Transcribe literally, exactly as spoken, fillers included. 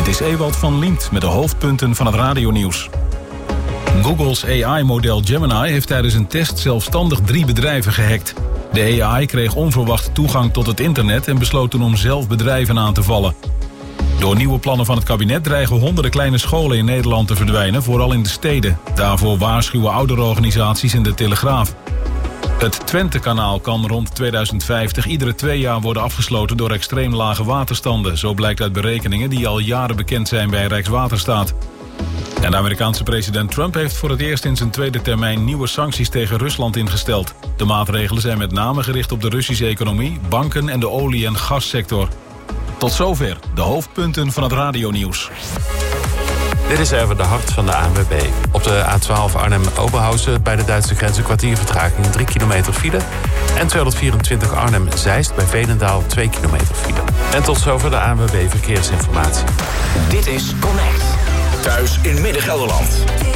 Dit is Ewald van Liemt met de hoofdpunten van het radionieuws. Google's A I-model Gemini heeft tijdens een test zelfstandig drie bedrijven gehackt. De A I kreeg onverwacht toegang tot het internet en besloot toen om zelf bedrijven aan te vallen. Door nieuwe plannen van het kabinet dreigen honderden kleine scholen in Nederland te verdwijnen, vooral in de steden. Daarvoor waarschuwen ouderorganisaties en de Telegraaf. Het Twente-kanaal kan rond tweeduizend vijftig iedere twee jaar worden afgesloten door extreem lage waterstanden. Zo blijkt uit berekeningen die al jaren bekend zijn bij Rijkswaterstaat. En de Amerikaanse president Trump heeft voor het eerst in zijn tweede termijn nieuwe sancties tegen Rusland ingesteld. De maatregelen zijn met name gericht op de Russische economie, banken en de olie- en gassector. Tot zover de hoofdpunten van het radionieuws. Dit is even de hart van de A N W B. Op de A twaalf Arnhem-Oberhausen bij de Duitse grens een kwartier vertraging, drie kilometer file. En tweehonderdvierentwintig Arnhem-Zeist bij Veenendaal, twee kilometer file. En tot zover de A N W B Verkeersinformatie. Dit is Connect. Thuis in Midden-Gelderland.